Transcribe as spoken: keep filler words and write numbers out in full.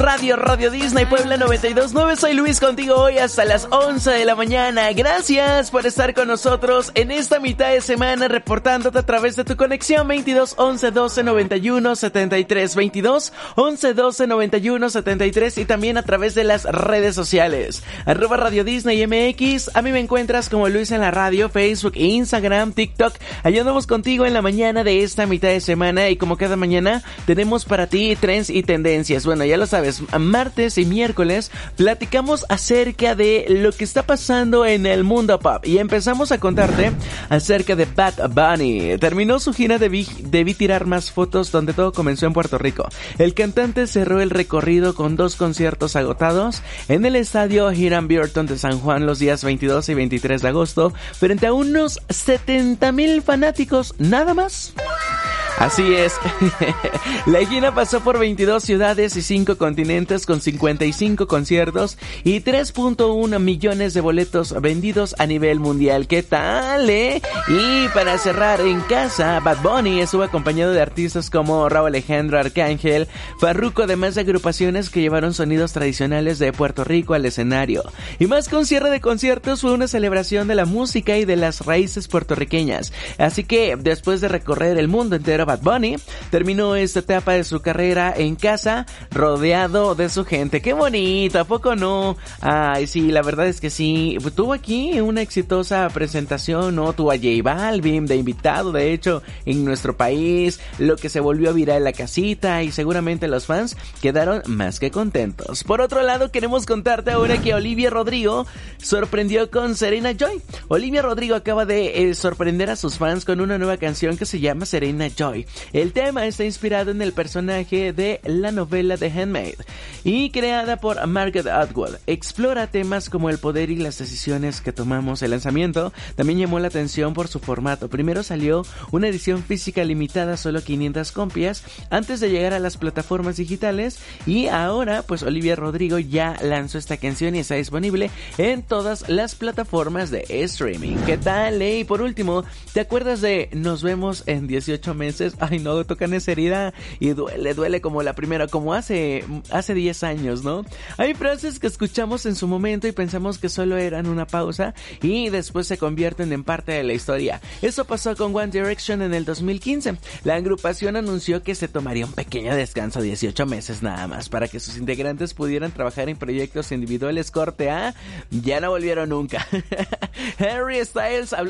Radio, Radio Disney Puebla noventa y dos punto nueve, soy Luis contigo hoy hasta las once de la mañana. Gracias por estar con nosotros en esta mitad de semana, reportándote a través de tu conexión veintidós once doce noventa y uno setenta y tres, veintidós once doce noventa y uno setenta y tres y también a través de las redes sociales. Arroba Radio Disney M X, a mí me encuentras como Luis en la radio, Facebook, Instagram, TikTok. Allá andamos contigo en la mañana de esta mitad de semana y como cada mañana tenemos para ti trends y tendencias. Bueno, ya lo sabes, martes y miércoles platicamos acerca de lo que está pasando en el mundo pop y empezamos a contarte acerca de Bad Bunny. Terminó su gira de Vi, debí tirar más fotos, donde todo comenzó en Puerto Rico. El cantante cerró el recorrido con dos conciertos agotados en el estadio Hiram Burton de San Juan los días veintidós y veintitrés de agosto frente a unos setenta mil fanáticos nada más. Así es, la gira pasó por veintidós ciudades y cinco continentes con cincuenta y cinco conciertos y tres punto uno millones de boletos vendidos a nivel mundial. ¿Qué tal, eh? Y para cerrar en casa, Bad Bunny estuvo acompañado de artistas como Rauw Alejandro, Arcángel, Farruko, además de agrupaciones que llevaron sonidos tradicionales de Puerto Rico al escenario. Y más que un cierre de conciertos, fue una celebración de la música y de las raíces puertorriqueñas. Así que después de recorrer el mundo entero, Bad Bunny terminó esta etapa de su carrera en casa, rodeado de su gente. ¡Qué bonito! ¿A poco no? Ay, sí, la verdad es que sí. Tuvo aquí una exitosa presentación, ¿no? Tuvo a J Balvin de invitado, de hecho, en nuestro país, lo que se volvió viral en la casita y seguramente los fans quedaron más que contentos. Por otro lado, queremos contarte ahora que Olivia Rodrigo sorprendió con Serena Joy. Olivia Rodrigo acaba de eh, sorprender a sus fans con una nueva canción que se llama Serena Joy. El tema está inspirado en el personaje de la novela The Handmaid y creada por Margaret Atwood. Explora temas como el poder y las decisiones que tomamos. El lanzamiento también llamó la atención por su formato. Primero salió una edición física limitada, solo quinientas copias, antes de llegar a las plataformas digitales, y ahora pues Olivia Rodrigo ya lanzó esta canción y está disponible en todas las plataformas de streaming. ¿Qué tal, eh? Y por último, ¿te acuerdas de Nos vemos en dieciocho meses? Ay, no, tocan esa herida y duele, duele como la primera, como hace hace diez años, ¿no? Hay frases que escuchamos en su momento y pensamos que solo eran una pausa y después se convierten en parte de la historia. Eso pasó con One Direction en el dos mil quince. La agrupación anunció que se tomaría un pequeño descanso, dieciocho meses nada más, para que sus integrantes pudieran trabajar en proyectos individuales. Corte A, ya no volvieron nunca. Harry Styles habló